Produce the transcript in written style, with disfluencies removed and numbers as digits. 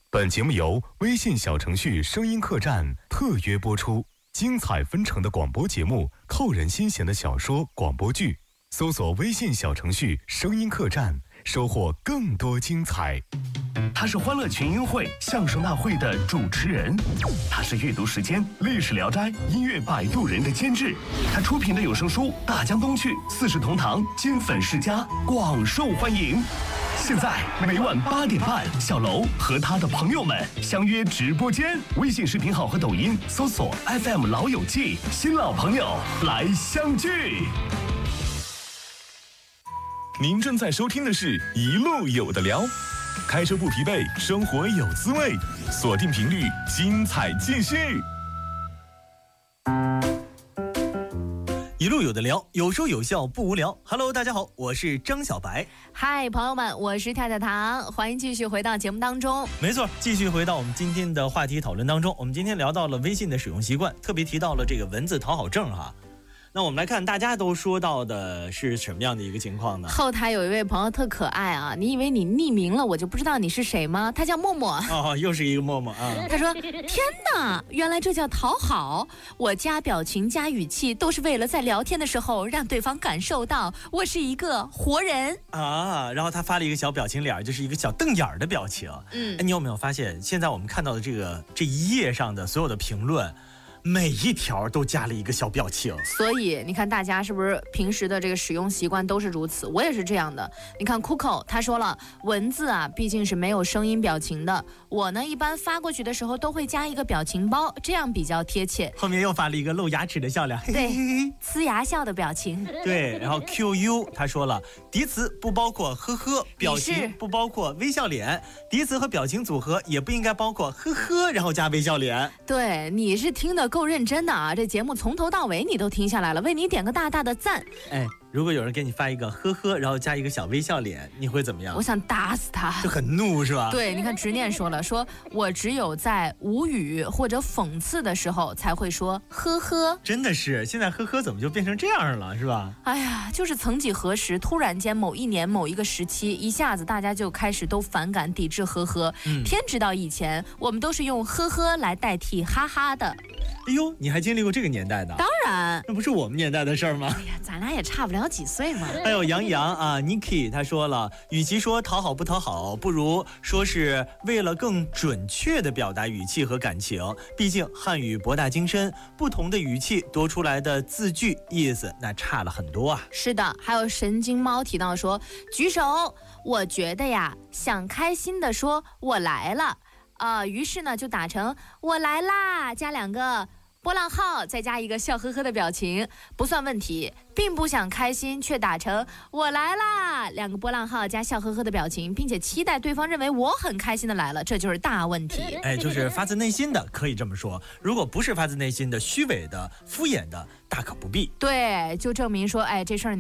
本节目由微信小程序声音客栈特约播出，精彩纷呈的广播节目，扣人心弦的小说广播剧，搜索微信小程序声音客栈，收获更多精彩。 他是欢乐群英会相声大会的主持人，他是阅读时间历史聊斋音乐摆渡人的监制，他出品的有声书《大江东去》四世同堂金粉世家广受欢迎。现在每晚8点半，小楼和他的朋友们相约直播间，微信视频号和抖音搜索 FM 老友记，新老朋友来相聚。 您正在收听的是一路有的聊，开车不疲惫，生活有滋味，锁定频率，精彩继续。 一路有的聊，有说有笑不无聊。Hello， 大家好，我是张小白。 嗨，朋友们，我是跳跳糖，欢迎继续回到节目当中。 没错，继续回到我们今天的话题讨论当中。我们今天聊到了微信的使用习惯，特别提到了这个文字讨好症哈。那我们来看大家都说到的是什么样的一个情况呢？ 后台有一位朋友特可爱啊，你以为你匿名了我就不知道你是谁吗？他叫默默。 哦，又是一个默默啊。 他说：天哪，原来这叫讨好，我加表情加语气都是为了在聊天的时候让对方感受到我是一个活人啊。然后他发了一个小表情脸，就是一个小瞪眼的表情。你有没有发现现在我们看到的这一页上的所有的评论，每一条都加了一个小表情？ 所以你看大家是不是平时的这个使用习惯都是如此？我也是这样的。你看 Coco 他说了，文字啊毕竟是没有声音表情的，我呢一般发过去的时候都会加一个表情包，这样比较贴切。 后面又发了一个露牙齿的笑脸， 对，呲牙笑的表情。 对，然后 QU 他说了，敌词不包括呵呵，表情不包括微笑脸，敌词和表情组合也不应该包括呵呵然后加微笑脸。 对，你是听得够认真的啊，这节目从头到尾你都听下来了，为你点个大大的赞。 如果有人给你发一个呵呵然后加一个小微笑脸，你会怎么样？ 我想打死他， 就很怒是吧？ 对，你看执念说了，说我只有在无语或者讽刺的时候才会说呵呵。 真的是，现在呵呵怎么就变成这样了是吧？ 哎呀，就是曾几何时，突然间某一年某一个时期，一下子大家就开始都反感抵制呵呵。天知道以前我们都是用呵呵来代替哈哈的。 哎呦，你还经历过这个年代的？ 当然， 那不是我们年代的事儿吗？ 哎呀，咱俩也差不了几岁嘛。 还有杨洋啊 ，Niki 他说了，与其说讨好不讨好，不如说是为了更准确的表达语气和感情。毕竟汉语博大精深，不同的语气多出来的字句意思那差了很多啊。 是的，还有神经猫提到说，举手，我觉得呀，想开心的说我来了。于是呢就打成我来啦，加2个波浪号，再加一个笑呵呵的表情，不算问题。并不想开心却打成我来啦，2个波浪号加笑呵呵的表情，并且期待对方认为我很开心的来了，这就是大问题。 就是发自内心的可以这么说，如果不是发自内心的虚伪的敷衍的，大可不必。 对，就证明说这事儿